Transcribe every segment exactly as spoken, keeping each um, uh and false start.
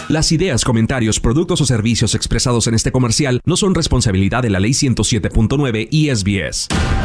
Las ideas, comentarios, productos o servicios expresados en este comercial no son responsabilidad de la Ley ciento siete punto nueve y S B S.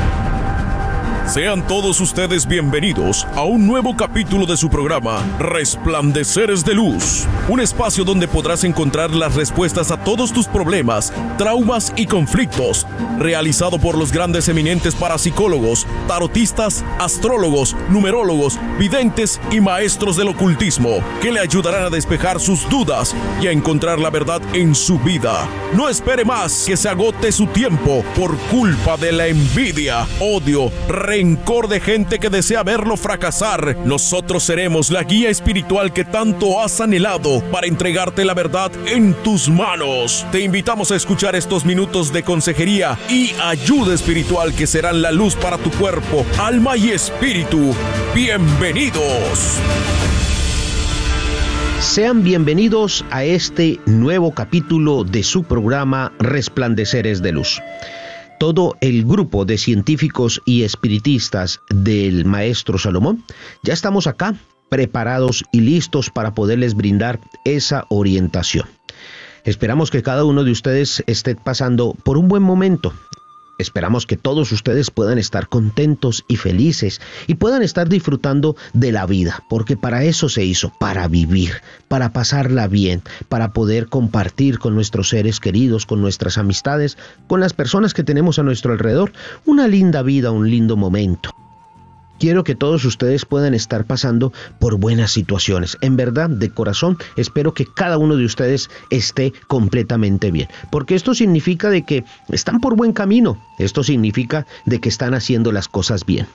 Sean todos ustedes bienvenidos a un nuevo capítulo de su programa Resplandeceres de Luz, un espacio donde podrás encontrar las respuestas a todos tus problemas, traumas y conflictos, realizado por los grandes eminentes parapsicólogos, tarotistas, astrólogos, numerólogos, videntes y maestros del ocultismo, que le ayudarán a despejar sus dudas y a encontrar la verdad en su vida. No espere más que se agote su tiempo por culpa de la envidia, odio, rencor de gente que desea verlo fracasar. Nosotros seremos la guía espiritual que tanto has anhelado para entregarte la verdad en tus manos. Te invitamos a escuchar estos minutos de consejería y ayuda espiritual que serán la luz para tu cuerpo, alma y espíritu. ¡Bienvenidos! Sean bienvenidos a este nuevo capítulo de su programa Resplandeceres de Luz. Todo el grupo de científicos y espiritistas del Maestro Salomón ya estamos acá, preparados y listos para poderles brindar esa orientación. Esperamos que cada uno de ustedes esté pasando por un buen momento. Esperamos que todos ustedes puedan estar contentos y felices y puedan estar disfrutando de la vida, porque para eso se hizo, para vivir, para pasarla bien, para poder compartir con nuestros seres queridos, con nuestras amistades, con las personas que tenemos a nuestro alrededor, una linda vida, un lindo momento. Quiero que todos ustedes puedan estar pasando por buenas situaciones. En verdad, de corazón, espero que cada uno de ustedes esté completamente bien. Porque esto significa de que están por buen camino. Esto significa de que están haciendo las cosas bien.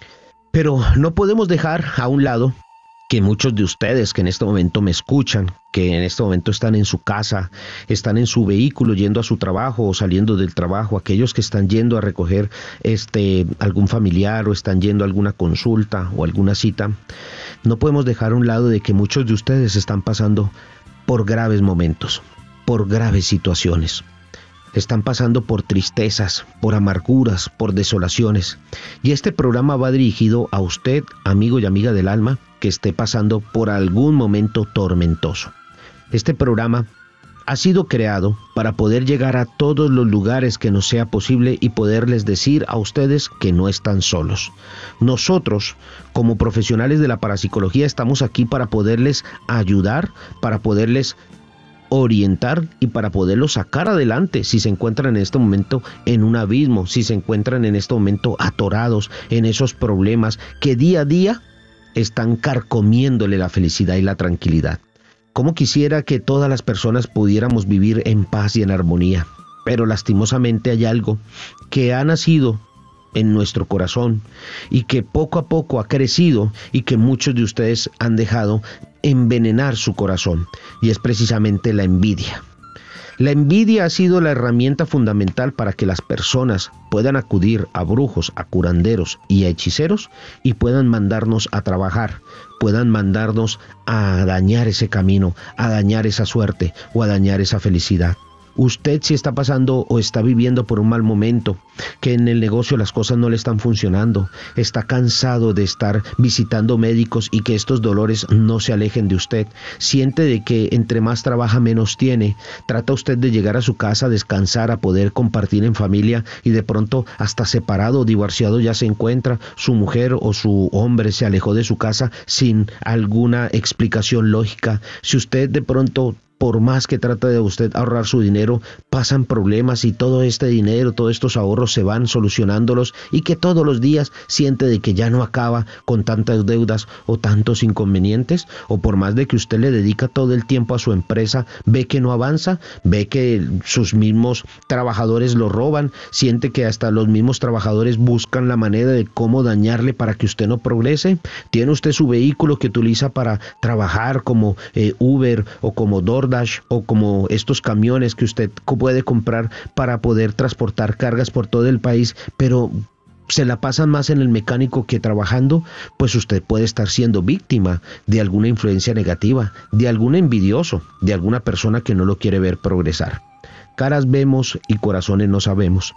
Pero no podemos dejar a un lado que muchos de ustedes que en este momento me escuchan, que en este momento están en su casa, están en su vehículo yendo a su trabajo o saliendo del trabajo, aquellos que están yendo a recoger este algún familiar o están yendo a alguna consulta o alguna cita, no podemos dejar a un lado de que muchos de ustedes están pasando por graves momentos, por graves situaciones. Están pasando por tristezas, por amarguras, por desolaciones. Y este programa va dirigido a usted, amigo y amiga del alma, que esté pasando por algún momento tormentoso. Este programa ha sido creado para poder llegar a todos los lugares que nos sea posible y poderles decir a ustedes que no están solos. Nosotros, como profesionales de la parapsicología, estamos aquí para poderles ayudar, para poderles orientar y para poderlos sacar adelante si se encuentran en este momento en un abismo, si se encuentran en este momento atorados en esos problemas que día a día están carcomiéndole la felicidad y la tranquilidad. Cómo quisiera que todas las personas pudiéramos vivir en paz y en armonía, pero lastimosamente hay algo que ha nacido en nuestro corazón y que poco a poco ha crecido y que muchos de ustedes han dejado envenenar su corazón, y es precisamente la envidia. La envidia ha sido la herramienta fundamental para que las personas puedan acudir a brujos, a curanderos y a hechiceros y puedan mandarnos a trabajar, puedan mandarnos a dañar ese camino, a dañar esa suerte o a dañar esa felicidad. Usted si está pasando o está viviendo por un mal momento, que en el negocio las cosas no le están funcionando, está cansado de estar visitando médicos y que estos dolores no se alejen de usted, siente de que entre más trabaja menos tiene, trata usted de llegar a su casa a descansar, a poder compartir en familia y de pronto hasta separado o divorciado ya se encuentra, su mujer o su hombre se alejó de su casa sin alguna explicación lógica. Si usted de pronto, por más que trata de usted ahorrar su dinero, pasan problemas y todo este dinero, todos estos ahorros se van solucionándolos y que todos los días siente de que ya no acaba con tantas deudas o tantos inconvenientes, o por más de que usted le dedica todo el tiempo a su empresa, ve que no avanza, ve que sus mismos trabajadores lo roban, siente que hasta los mismos trabajadores buscan la manera de cómo dañarle para que usted no progrese. Tiene usted su vehículo que utiliza para trabajar como eh, Uber o como DoorDash o como estos camiones que usted puede comprar para poder transportar cargas por todo el país, pero se la pasan más en el mecánico que trabajando, pues usted puede estar siendo víctima de alguna influencia negativa, de algún envidioso, de alguna persona que no lo quiere ver progresar. Caras vemos y corazones no sabemos.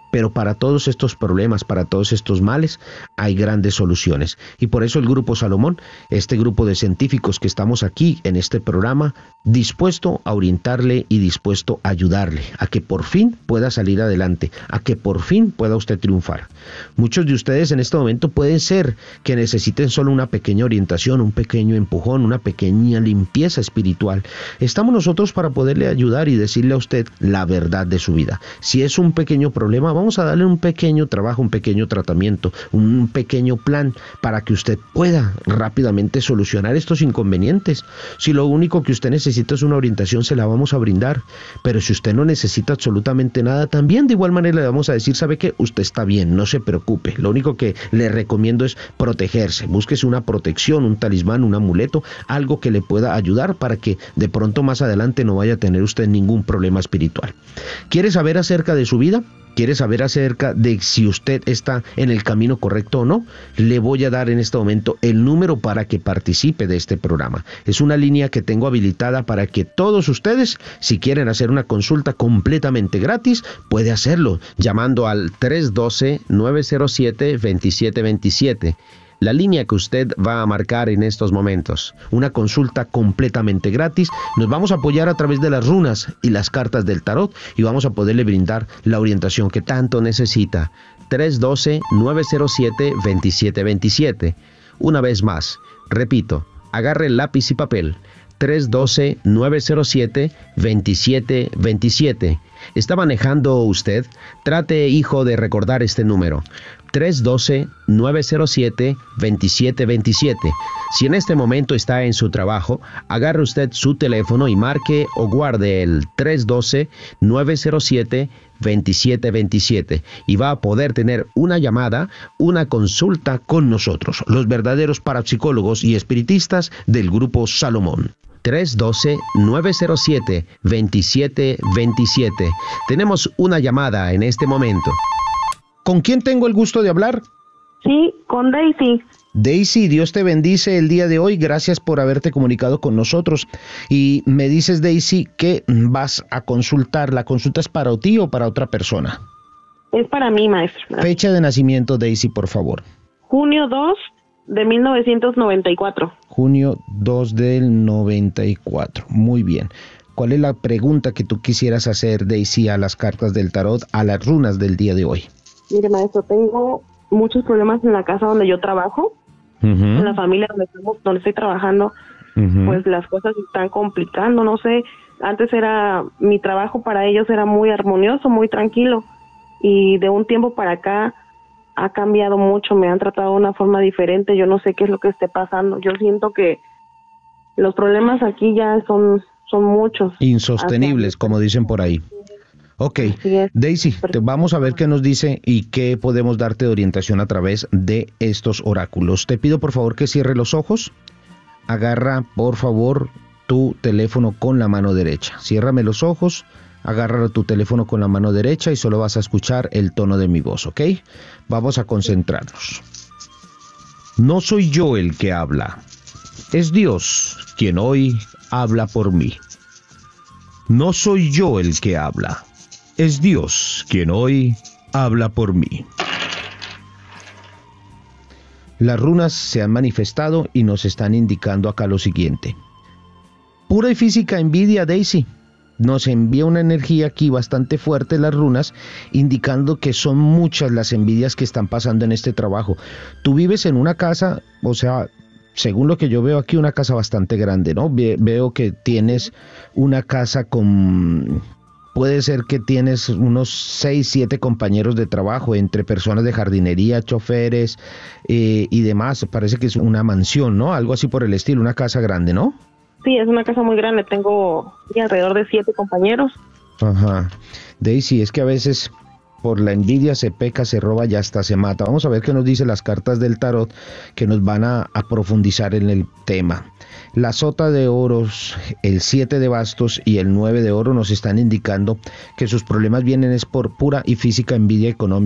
Pero para todos estos problemas, para todos estos males, hay grandes soluciones. Y por eso el Grupo Salomón, este grupo de científicos que estamos aquí en este programa, dispuesto a orientarle y dispuesto a ayudarle a que por fin pueda salir adelante, a que por fin pueda usted triunfar. Muchos de ustedes en este momento pueden ser que necesiten solo una pequeña orientación, un pequeño empujón, una pequeña limpieza espiritual. Estamos nosotros para poderle ayudar y decirle a usted la verdad de su vida. Si es un pequeño problema, vamos a darle un pequeño trabajo, un pequeño tratamiento, un pequeño plan para que usted pueda rápidamente solucionar estos inconvenientes. Si lo único que usted necesita es una orientación, se la vamos a brindar. Pero si usted no necesita absolutamente nada, también de igual manera le vamos a decir, ¿sabe qué? Usted está bien, no se preocupe. Lo único que le recomiendo es protegerse. Búsquese una protección, un talismán, un amuleto, algo que le pueda ayudar para que de pronto más adelante no vaya a tener usted ningún problema espiritual. ¿Quiere saber acerca de su vida? ¿Quiere saber acerca de si usted está en el camino correcto o no? Le voy a dar en este momento el número para que participe de este programa. Es una línea que tengo habilitada para que todos ustedes, si quieren hacer una consulta completamente gratis, puede hacerlo llamando al tres uno dos, nueve cero siete, dos siete dos siete. La línea que usted va a marcar en estos momentos. Una consulta completamente gratis. Nos vamos a apoyar a través de las runas y las cartas del tarot y vamos a poderle brindar la orientación que tanto necesita. tres uno dos, nueve cero siete, dos siete dos siete. Una vez más, repito, agarre lápiz y papel. tres uno dos, nueve cero siete, dos siete dos siete. ¿Está manejando usted? Trate, hijo, de recordar este número. tres uno dos, nueve cero siete, dos siete dos siete. Si en este momento está en su trabajo, agarre usted su teléfono y marque o guarde el tres uno dos, nueve cero siete, dos siete dos siete y va a poder tener una llamada, una consulta con nosotros, los verdaderos parapsicólogos y espiritistas del Grupo Salomón. tres uno dos, nueve cero siete, dos siete dos siete. Tenemos una llamada en este momento. ¿Con quién tengo el gusto de hablar? Sí, con Daisy. Daisy, Dios te bendice el día de hoy. Gracias por haberte comunicado con nosotros. Y me dices, Daisy, que vas a consultar. ¿La consulta es para ti o para otra persona? Es para mí, maestra. Fecha de nacimiento, Daisy, por favor. Junio dos de mil novecientos noventa y cuatro. Junio dos del noventa y cuatro. Muy bien. ¿Cuál es la pregunta que tú quisieras hacer, Daisy, a las cartas del tarot, a las runas del día de hoy? Mire, maestro, tengo muchos problemas en la casa donde yo trabajo, uh-huh. en la familia donde, estamos, donde estoy trabajando, uh-huh. pues las cosas se están complicando, no sé, antes era, mi trabajo para ellos era muy armonioso, muy tranquilo, y de un tiempo para acá ha cambiado mucho, me han tratado de una forma diferente, yo no sé qué es lo que esté pasando, yo siento que los problemas aquí ya son, son muchos. Insostenibles, Hasta... como dicen por ahí. Ok, Daisy, te vamos a ver qué nos dice y qué podemos darte de orientación a través de estos oráculos. Te pido por favor que cierre los ojos. Agarra por favor tu teléfono con la mano derecha. Ciérrame los ojos, agarra tu teléfono con la mano derecha y solo vas a escuchar el tono de mi voz, ¿ok? Vamos a concentrarnos. No soy yo el que habla, es Dios quien hoy habla por mí. No soy yo el que habla. Es Dios quien hoy habla por mí. Las runas se han manifestado y nos están indicando acá lo siguiente. Pura y física envidia, Daisy. Nos envía una energía aquí bastante fuerte las runas, indicando que son muchas las envidias que están pasando en este trabajo. Tú vives en una casa, o sea, según lo que yo veo aquí, una casa bastante grande, ¿no? Ve- veo que tienes una casa con... Puede ser que tienes unos seis, siete compañeros de trabajo, entre personas de jardinería, choferes eh, y demás. Parece que es una mansión, ¿no? Algo así por el estilo, una casa grande, ¿no? Sí, es una casa muy grande. Tengo alrededor de siete compañeros. Ajá. Daisy, es que a veces por la envidia se peca, se roba y hasta se mata. Vamos a ver qué nos dicen las cartas del tarot que nos van a, a profundizar en el tema. La sota de oros, el siete de bastos y el nueve de oro nos están indicando que sus problemas vienen es por pura y física envidia económica.